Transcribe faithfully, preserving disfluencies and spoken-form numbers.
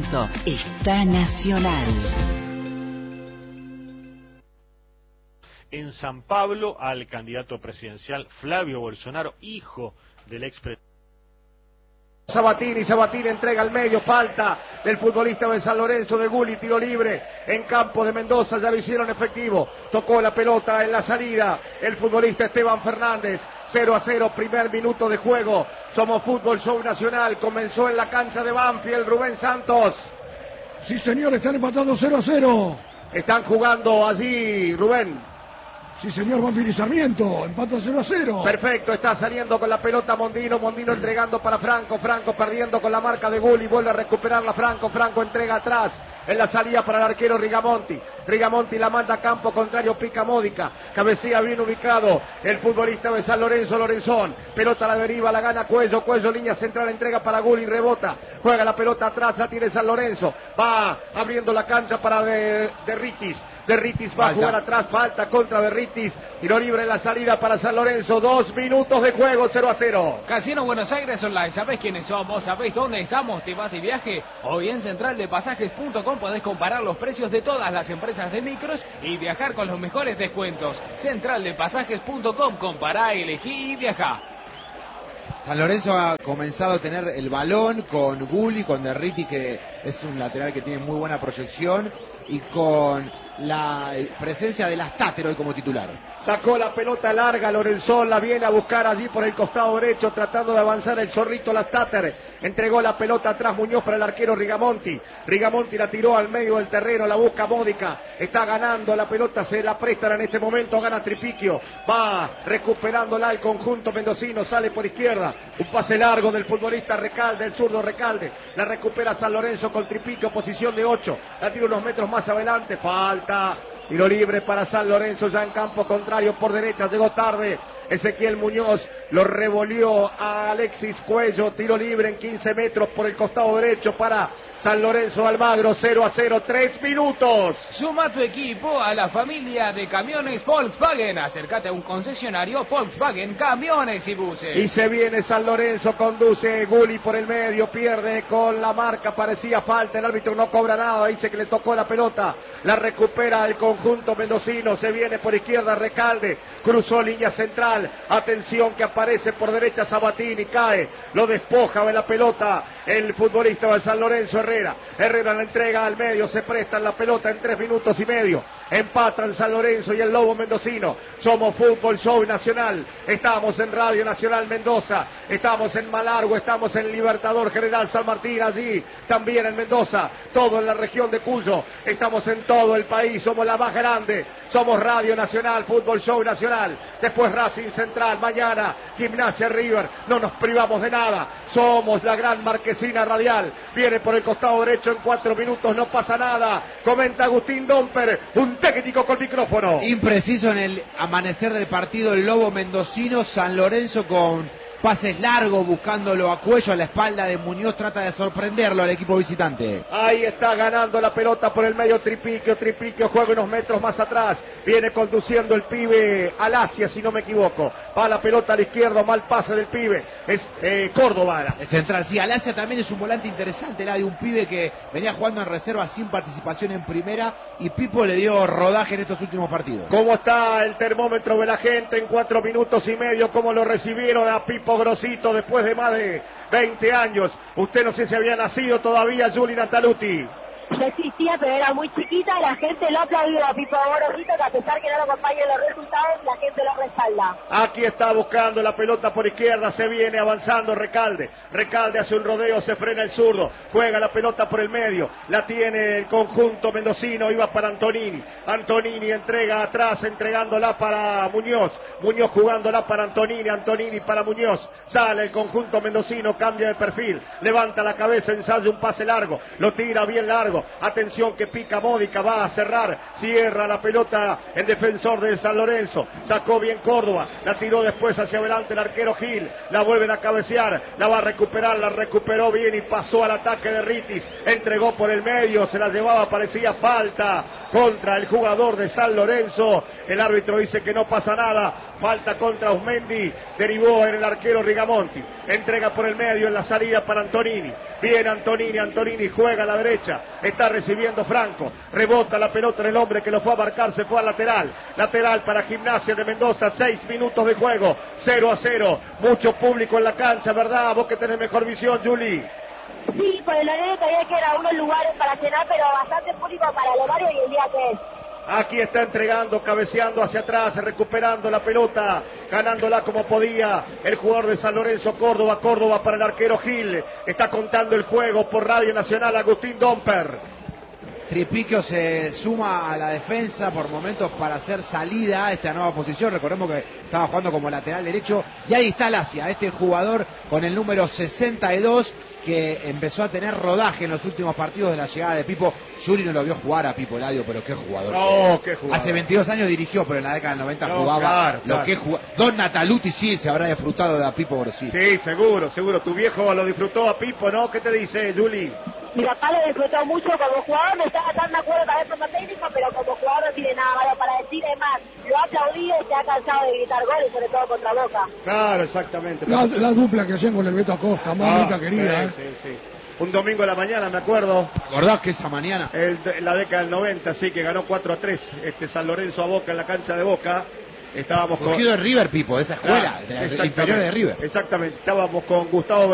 momento está Nacional. En San Pablo, al candidato presidencial Flavio Bolsonaro, hijo del expresidente Sabatini, Sabatini entrega al medio, falta del futbolista de San Lorenzo de Gulli, tiro libre en campo de Mendoza, ya lo hicieron efectivo, tocó la pelota en la salida, el futbolista Esteban Fernández, cero a cero, primer minuto de juego, Somos Fútbol Show Nacional, comenzó en la cancha de Banfield, Rubén Santos. Sí señor, están empatando cero a cero. Están jugando allí, Rubén. Sí, señor, Banfield y Sarmiento, empatan cero a cero. Perfecto, está saliendo con la pelota Mondino, Mondino entregando para Franco, Franco perdiendo con la marca de Gulli, vuelve a recuperarla Franco, Franco entrega atrás, en la salida para el arquero Rigamonti, Rigamonti la manda a campo contrario, pica Módica, cabecea bien ubicado el futbolista de San Lorenzo, Lorenzón, pelota a la deriva, la gana Cuello, Cuello línea central, entrega para Gulli, rebota, juega la pelota atrás, la tiene San Lorenzo, va abriendo la cancha para de, de Ritis, de Ritis va falta. A jugar atrás, falta contra de Ritis, tiro libre en la salida para San Lorenzo, dos minutos de juego, cero a cero. Casino Buenos Aires Online, ¿sabés quiénes somos? ¿Sabés dónde estamos? ¿Te vas de viaje? Hoy en central de pasajes punto com podés comparar los precios de todas las empresas de micros y viajar con los mejores descuentos. central de pasajes punto com, compará, elegí y viajá. San Lorenzo ha comenzado a tener el balón con Gulli, con Derriti, que es un lateral que tiene muy buena proyección, y con la presencia de Lastater hoy como titular. Sacó la pelota larga, Lorenzón la viene a buscar allí por el costado derecho, tratando de avanzar el zorrito Lastater. Entregó la pelota atrás Muñoz para el arquero Rigamonti. Rigamonti la tiró al medio del terreno, la busca Módica. Está ganando la pelota, se la prestan en este momento, gana Tripiquio. Va recuperándola el conjunto mendocino, sale por izquierda. Un pase largo del futbolista Recalde, el zurdo Recalde. La recupera San Lorenzo con Tripiquio, posición de ocho. La tira unos metros más adelante, falta. Tiro libre para San Lorenzo, ya en campo contrario por derecha, llegó tarde Ezequiel Muñoz, lo revolvió a Alexis Cuello, tiro libre en quince metros por el costado derecho para San Lorenzo Almagro, cero a cero, tres minutos. Suma tu equipo a la familia de camiones Volkswagen, acércate a un concesionario Volkswagen, camiones y buses. Y se viene San Lorenzo, conduce Gulli por el medio, pierde con la marca, parecía falta, el árbitro no cobra nada, dice que le tocó la pelota, la recupera el conjunto mendocino, se viene por izquierda Recalde, cruzó línea central, atención que aparece por derecha Sabatini, cae, lo despoja de la pelota el futbolista de San Lorenzo, Herrera, Herrera la entrega al medio, se prestan la pelota en tres minutos y medio, empatan San Lorenzo y el Lobo mendocino. Somos Fútbol Show Nacional, estamos en Radio Nacional Mendoza, estamos en Malargüe, estamos en Libertador General San Martín, allí también en Mendoza, todo en la región de Cuyo, estamos en todo el país, somos la más grande, somos Radio Nacional, Fútbol Show Nacional, después Racing Central, mañana Gimnasia River, no nos privamos de nada, somos la gran marquesina radial, viene por el costado derecho en cuatro minutos, no pasa nada, comenta Agustín Domper, un técnico con micrófono. Impreciso en el amanecer del partido el Lobo mendocino, San Lorenzo con pases largos, buscándolo a Cuello, a la espalda de Muñoz, trata de sorprenderlo al equipo visitante. Ahí está ganando la pelota por el medio Tripiquio, Tripiquio juega unos metros más atrás, viene conduciendo el pibe Alasia, si no me equivoco, va la pelota a la izquierda, mal pase del pibe, es eh, Córdoba. El central, sí, Alasia también es un volante interesante, la de un pibe que venía jugando en reserva sin participación en primera, y Pipo le dio rodaje en estos últimos partidos. ¿Cómo está el termómetro de la gente en cuatro minutos y medio? ¿Cómo lo recibieron a Pipo Grosito después de más de veinte años? Usted no sé si había nacido todavía, Juli Nataluti. Ya existía, pero era muy chiquita, la gente lo aplaudió a Pipo Grosito, que a pesar que no lo acompañan los resultados, la gente lo respalda. Aquí está buscando la pelota por izquierda, se viene avanzando Recalde, Recalde hace un rodeo, se frena el zurdo, juega la pelota por el medio, la tiene el conjunto mendocino, iba para Antonini, Antonini entrega atrás, entregándola para Muñoz, Muñoz jugándola para Antonini, Antonini para Muñoz, sale el conjunto mendocino, cambia de perfil, levanta la cabeza, ensaya un pase largo, lo tira bien largo, juego. Atención que pica Módica, va a cerrar, cierra la pelota el defensor de San Lorenzo. Sacó bien Córdoba, la tiró después hacia adelante el arquero Gil. La vuelven a cabecear, la va a recuperar, la recuperó bien y pasó al ataque de Ritis. Entregó por el medio, se la llevaba, parecía falta contra el jugador de San Lorenzo. El árbitro dice que no pasa nada. Falta contra Osmendi, derivó en el arquero Rigamonti. Entrega por el medio en la salida para Antonini. Bien Antonini, Antonini juega a la derecha. Está recibiendo Franco. Rebota la pelota en el hombre que lo fue a marcar, se fue al lateral. Lateral para Gimnasia de Mendoza, seis minutos de juego, cero a cero. Mucho público en la cancha, ¿verdad? Vos que tenés mejor visión, Juli. Sí, por el horario todavía quedan unos lugares para cenar, pero bastante público para el horario y el día que es. Aquí está entregando, cabeceando hacia atrás, recuperando la pelota, ganándola como podía el jugador de San Lorenzo, Córdoba, Córdoba para el arquero Gil. Está contando el juego por Radio Nacional, Agustín Domper. Tripiquio se suma a la defensa por momentos para hacer salida a esta nueva posición. Recordemos que estaba jugando como lateral derecho. Y ahí está Lacia, este jugador con el número sesenta y dos que empezó a tener rodaje en los últimos partidos de la llegada de Pipo. Yuri no lo vio jugar a Pipo Eladio, pero qué jugador. No, qué jugador. Hace veintidós años dirigió, pero en la década del noventa no, jugaba claro, lo claro. que jugaba. Don Nataluti sí se habrá disfrutado de a Pipo Borosí. Sí, seguro, seguro. Tu viejo lo disfrutó a Pipo, ¿no? ¿Qué te dice, Juli? Mi papá lo disfrutó mucho como jugador, no estaba tan de acuerdo tal vez como técnico, pero como jugador no tiene nada malo para decir. Es más, lo ha aplaudido y se ha cansado de gritar goles, sobre todo contra Boca. Claro, exactamente. La, la dupla que hacían con el Beto Acosta, mamita Ah, querida. sí, ¿eh? sí, sí. Un domingo a la mañana, me acuerdo. ¿Te acordás que esa mañana? El, la década del noventa, sí, que ganó cuatro a tres este San Lorenzo a Boca en la cancha de Boca. Estábamos Surgido con... de River, Pipo, de esa escuela, Ah, de la exactamente, inferior de River. Exactamente, estábamos con Gustavo